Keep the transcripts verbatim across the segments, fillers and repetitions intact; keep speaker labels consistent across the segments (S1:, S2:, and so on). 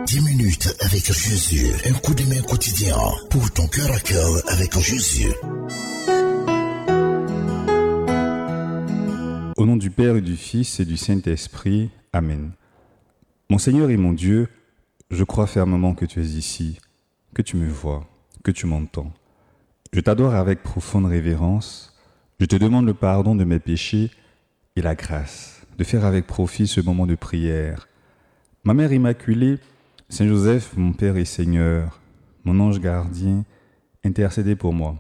S1: dix minutes avec Jésus, un coup de main quotidien pour ton cœur à cœur avec Jésus.
S2: Au nom du Père et du Fils et du Saint-Esprit, Amen. Mon Seigneur et mon Dieu, je crois fermement que tu es ici, que tu me vois, que tu m'entends. Je t'adore avec profonde révérence. Je te demande le pardon de mes péchés et la grâce de faire avec profit ce moment de prière. Ma Mère Immaculée, Saint Joseph, mon Père et Seigneur, mon ange gardien, intercédez pour moi.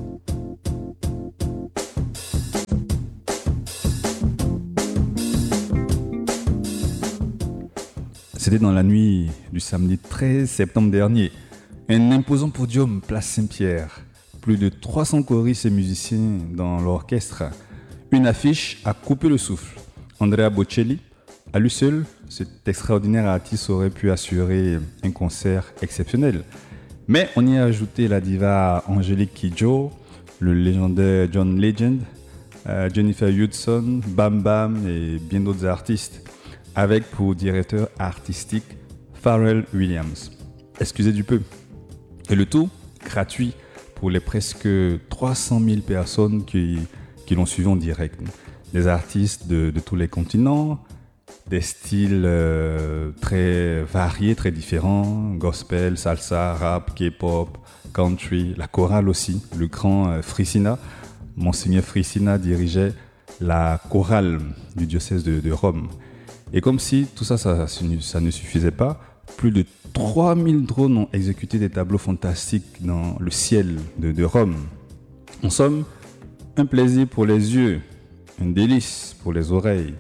S2: C'était dans la nuit du samedi treize septembre dernier. Un imposant podium, place Saint-Pierre. Plus de trois cents choristes et musiciens dans l'orchestre. Une affiche a coupé le souffle. Andrea Bocelli, à lui seul, cet extraordinaire artiste aurait pu assurer un concert exceptionnel. Mais on y a ajouté la diva Angélique Kidjo, le légendaire John Legend, euh, Jennifer Hudson, Bam Bam et bien d'autres artistes, avec pour directeur artistique Pharrell Williams. Excusez du peu. Et le tout gratuit pour les presque trois cent mille personnes qui, qui l'ont suivi en direct. Des artistes de, de tous les continents, des styles euh, très variés, très différents, gospel, salsa, rap, K-pop, country, la chorale aussi, le grand euh, Frissina. Monseigneur Frissina dirigeait la chorale du diocèse de, de Rome. Et comme si tout ça, ça, ça ne suffisait pas, plus de trois mille drones ont exécuté des tableaux fantastiques dans le ciel de, de Rome. En somme, un plaisir pour les yeux, un délice pour les oreilles,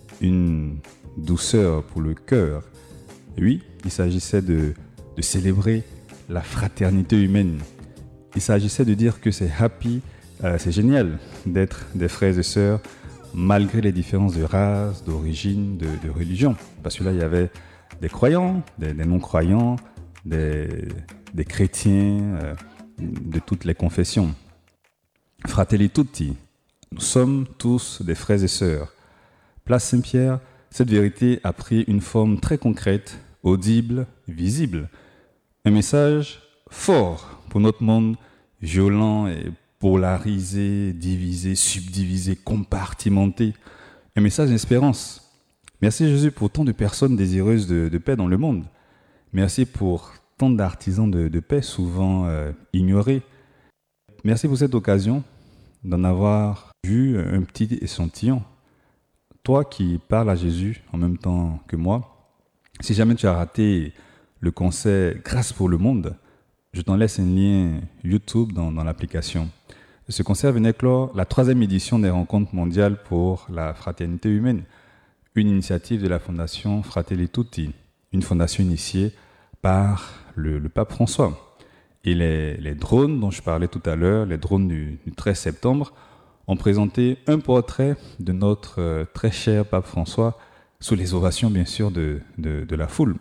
S2: une douceur pour le cœur. Et oui, il s'agissait de, de célébrer la fraternité humaine. Il s'agissait de dire que c'est happy, euh, c'est génial d'être des frères et sœurs malgré les différences de race, d'origine, de, de religion. Parce que là, il y avait des croyants, des, des non-croyants, des, des chrétiens, euh, de toutes les confessions. Fratelli tutti, nous sommes tous des frères et sœurs. Place Saint-Pierre, cette vérité a pris une forme très concrète, audible, visible. Un message fort pour notre monde violent et polarisé, divisé, subdivisé, compartimenté. Un message d'espérance. Merci Jésus pour tant de personnes désireuses de, de paix dans le monde. Merci pour tant d'artisans de, de paix souvent euh, ignorés. Merci pour cette occasion d'en avoir vu un petit échantillon. Toi qui parles à Jésus en même temps que moi, si jamais tu as raté le concert Grâce pour le monde, je t'en laisse un lien YouTube dans, dans l'application. Ce concert venait clore la troisième édition des Rencontres mondiales pour la fraternité humaine, une initiative de la fondation Fratelli Tutti, une fondation initiée par le, le pape François. Et les, les drones dont je parlais tout à l'heure, les drones du, du treize septembre, ont présenté un portrait de notre euh, très cher pape François, sous les ovations bien sûr de, de, de la foule.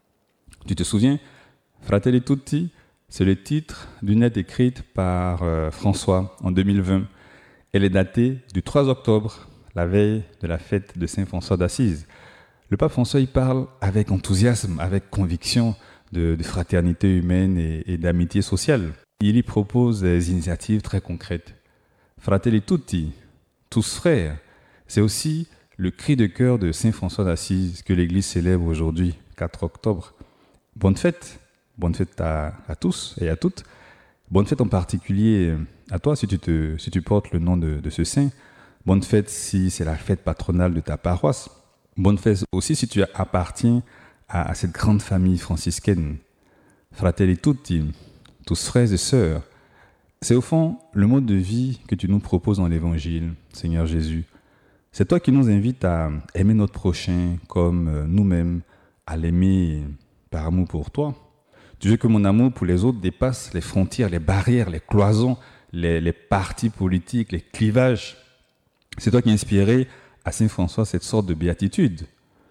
S2: Tu te souviens, Fratelli Tutti, c'est le titre d'une lettre écrite par euh, François en deux mille vingt. Elle est datée du trois octobre, la veille de la fête de Saint François d'Assise. Le pape François y parle avec enthousiasme, avec conviction de, de fraternité humaine et, et d'amitié sociale. Il y propose des initiatives très concrètes. Fratelli tutti, tous frères, c'est aussi le cri de cœur de Saint François d'Assise que l'Église célèbre aujourd'hui, quatre octobre. Bonne fête, bonne fête à, à tous et à toutes. Bonne fête en particulier à toi si tu, te, si tu portes le nom de, de ce saint. Bonne fête si c'est la fête patronale de ta paroisse. Bonne fête aussi si tu appartiens à, à cette grande famille franciscaine. Fratelli tutti, tous frères et sœurs. C'est au fond le mode de vie que tu nous proposes dans l'Évangile, Seigneur Jésus. C'est toi qui nous invites à aimer notre prochain comme nous-mêmes, à l'aimer par amour pour toi. Tu veux que mon amour pour les autres dépasse les frontières, les barrières, les cloisons, les, les partis politiques, les clivages. C'est toi qui as inspiré à Saint François cette sorte de béatitude.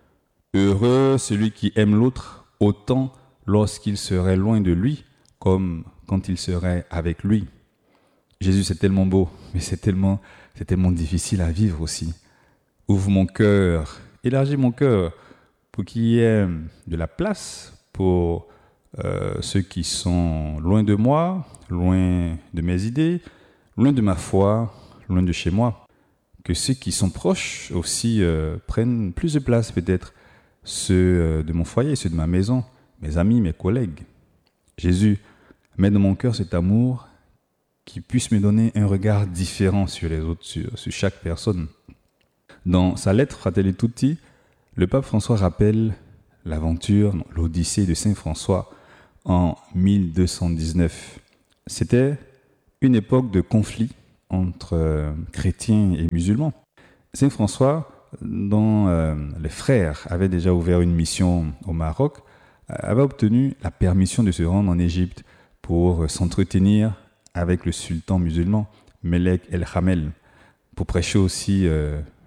S2: Heureux celui qui aime l'autre autant lorsqu'il serait loin de lui, comme quand il serait avec lui. Jésus, c'est tellement beau, mais c'est tellement, c'est tellement difficile à vivre aussi. Ouvre mon cœur, élargis mon cœur pour qu'il y ait de la place pour euh, ceux qui sont loin de moi, loin de mes idées, loin de ma foi, loin de chez moi. Que ceux qui sont proches aussi euh, prennent plus de place peut-être, ceux euh, de mon foyer, ceux de ma maison, mes amis, mes collègues. Jésus, mets dans mon cœur cet amour qui puisse me donner un regard différent sur les autres, sur, sur chaque personne. Dans sa lettre Fratelli Tutti, le pape François rappelle l'aventure, l'Odyssée de Saint François en mille deux cent dix-neuf. C'était une époque de conflit entre euh, chrétiens et musulmans. Saint François, dont euh, les frères avaient déjà ouvert une mission au Maroc, avait obtenu la permission de se rendre en Égypte pour euh, s'entretenir avec le sultan musulman, Melek El Hamel, pour prêcher aussi euh,